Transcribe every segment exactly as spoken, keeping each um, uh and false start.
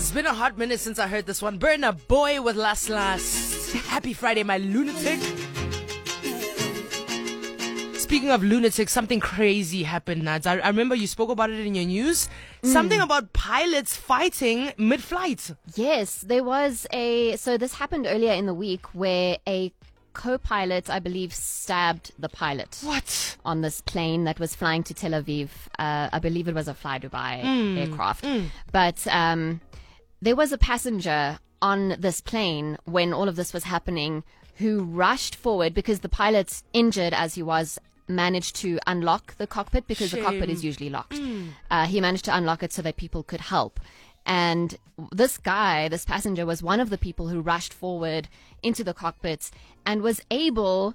It's been a hot minute since I heard this one. Burna Boy with Last Last. Happy Friday, my lunatic. Speaking of lunatics, something crazy happened, Nads. I, I remember you spoke about it in your news. Mm. Something about pilots fighting mid-flight. Yes, there was a... So this happened earlier in the week where a co-pilot, I believe, stabbed the pilot. What? On this plane that was flying to Tel Aviv. Uh, I believe it was a Fly Dubai mm. aircraft. Mm. But um, there was a passenger on this plane when all of this was happening who rushed forward because the pilot, injured as he was, managed to unlock the cockpit because Shame. the cockpit is usually locked. Mm. Uh, he managed to unlock it so that people could help. And this guy, this passenger, was one of the people who rushed forward into the cockpit and was able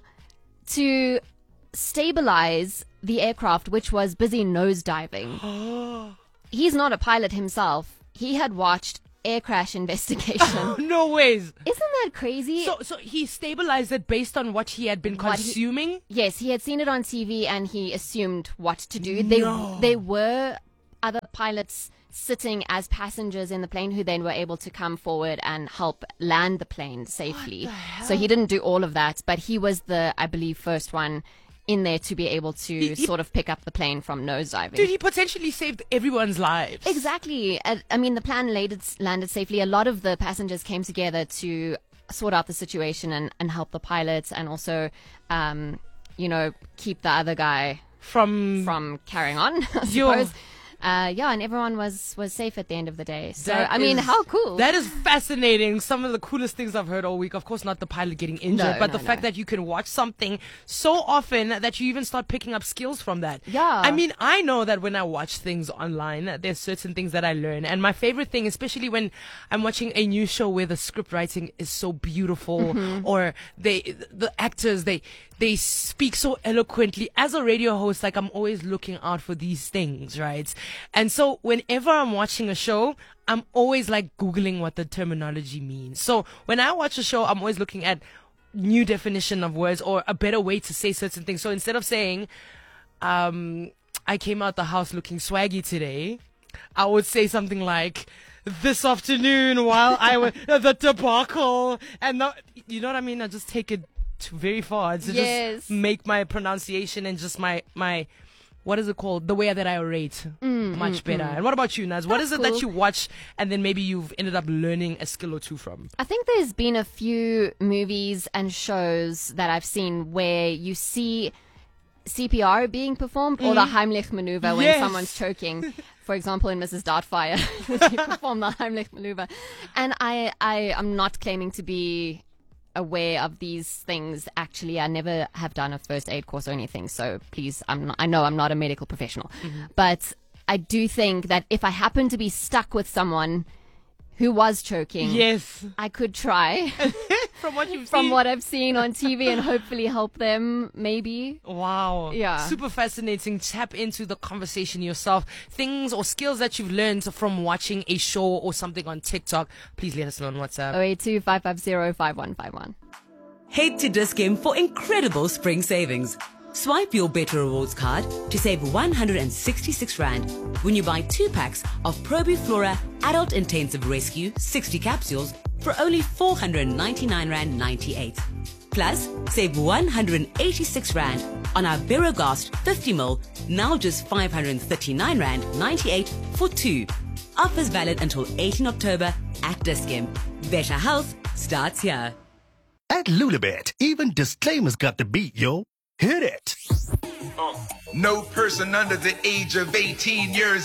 to stabilize the aircraft, which was busy nosediving. He's not a pilot himself. He had watched Air Crash Investigation. No ways. Isn't that crazy? So, so he stabilized it based on what he had been what consuming? He, yes, he had seen it on T V and he assumed what to do. No. They, they were other pilots sitting as passengers in the plane who then were able to come forward and help land the plane safely. What the hell? So he didn't do all of that, but he was the, I believe, first one in there to be able to he, he, sort of pick up the plane from nosediving. Dude, he potentially saved everyone's lives. Exactly. I, I mean, the plane landed, landed safely. A lot of the passengers came together to sort out the situation and, and help the pilots and also, um, you know, keep the other guy from from carrying on, I suppose. Uh, yeah, and everyone was, was safe at the end of the day. So, that I mean, is, how cool. That is fascinating. Some of the coolest things I've heard all week. Of course, not the pilot getting injured, no, but no, the fact no. that you can watch something so often that you even start picking up skills from that. Yeah. I mean, I know that when I watch things online, there's certain things that I learn. And my favorite thing, especially when I'm watching a new show where the script writing is so beautiful mm-hmm. or they, the actors, they, they speak so eloquently. As a radio host, like I'm always looking out for these things, right? And so whenever I'm watching a show, I'm always like Googling what the terminology means. So when I watch a show, I'm always looking at new definition of words or a better way to say certain things. So instead of saying, um, I came out the house looking swaggy today, I would say something like, this afternoon while I was, the debacle, and the, you know what I mean? I just take it to very far to yes. just make my pronunciation and just my, my, what is it called? The way that I orate mm, much mm, better. Mm. And what about you, Naz? What That's is it cool. that you watch and then maybe you've ended up learning a skill or two from? I think there's been a few movies and shows that I've seen where you see C P R being performed mm. or the Heimlich maneuver when yes. someone's choking. For example, in Missus Doubtfire, they perform the Heimlich maneuver. And I, I am not claiming to be aware of these things. Actually, I never have done a first aid course or anything. So please, I'm not, I know I'm not a medical professional. Mm-hmm. But I do think that if I happen to be stuck with someone who was choking, yes, I could try. From what you've From seen. what I've seen on T V and hopefully help them, maybe. Wow. Yeah. Super fascinating. Tap into the conversation yourself. Things or skills that you've learned from watching a show or something on TikTok. Please let us know on WhatsApp. oh eight two, five five zero, five one five one. Head to Dis-Chem for incredible spring savings. Swipe your Better Rewards card to save one hundred sixty-six rand when you buy two packs of Probiflora Adult Intensive Rescue sixty capsules for only four hundred ninety-nine rand ninety-eight. Plus, save one hundred eighty-six rand on our Berogast fifty milliliters, now just five hundred thirty-nine rand ninety-eight for two. Offers valid until eighteenth October at Dis-Chem. Better health starts here. At Lulabet, even disclaimers got the beat, yo. Hit it. No person under the age of eighteen years